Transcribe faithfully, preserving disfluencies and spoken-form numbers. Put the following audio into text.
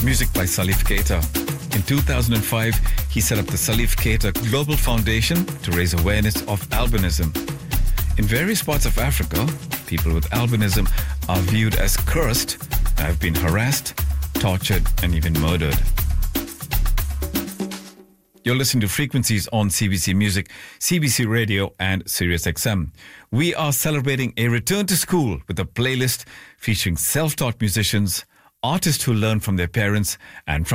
music by Salif Keita. In two thousand five, he set up the Salif Keita Global Foundation to raise awareness of albinism. In various parts of Africa, people with albinism are viewed as cursed and have been harassed, tortured, and even murdered. You're listening to Frequencies on C B C Music, C B C Radio, and Sirius X M. We are celebrating a return to school with a playlist featuring self-taught musicians, artists who learn from their parents, and from